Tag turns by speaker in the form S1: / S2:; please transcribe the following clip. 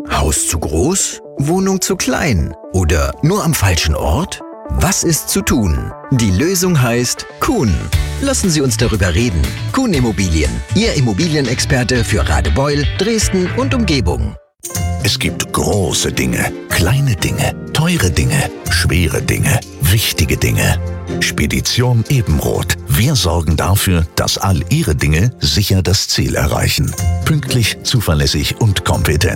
S1: Haus zu groß? Wohnung zu klein? Oder nur am falschen Ort? Was ist zu tun? Die Lösung heißt Kuhn. Lassen Sie uns darüber reden. Kuhn Immobilien, Ihr Immobilienexperte für Radebeul, Dresden und Umgebung.
S2: Es gibt große Dinge, kleine Dinge, teure Dinge, schwere Dinge, wichtige Dinge. Spedition Ebenroth. Wir sorgen dafür, dass all Ihre Dinge sicher das Ziel erreichen. Pünktlich, zuverlässig und kompetent.